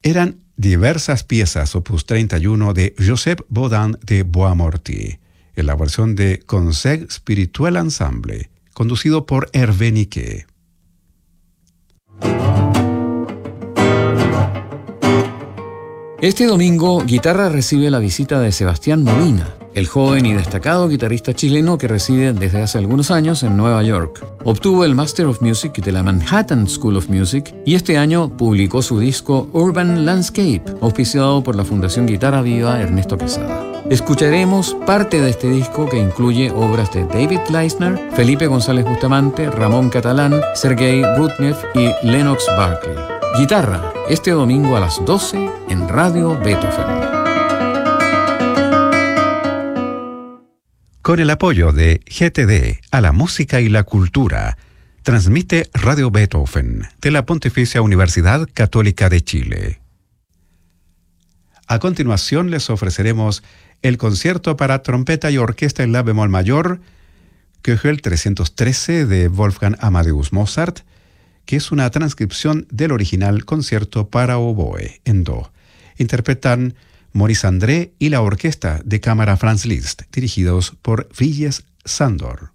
eran diversas piezas opus 31 de Joseph Bodin de Boismortier, en la versión de Conseil Spirituel Ensemble, conducido por Hervé Niquet. Este domingo, Guitarra recibe la visita de Sebastián Molina, el joven y destacado guitarrista chileno que reside desde hace algunos años en Nueva York. Obtuvo el Master of Music de la Manhattan School of Music y este año publicó su disco Urban Landscape, auspiciado por la Fundación Guitarra Viva Ernesto Quesada. Escucharemos parte de este disco que incluye obras de David Leisner, Felipe González Bustamante, Ramón Catalán, Sergei Rudnev y Lennox Barkley. Guitarra, este domingo a las 12 en Radio Beethoven. Con el apoyo de GTD a la música y la cultura, transmite Radio Beethoven de la Pontificia Universidad Católica de Chile. A continuación les ofreceremos el concierto para trompeta y orquesta en la bemol mayor, Köchel 313 de Wolfgang Amadeus Mozart, que es una transcripción del original concierto para oboe en do. Interpretan Maurice André y la orquesta de cámara Franz Liszt, dirigidos por Villes Sandor.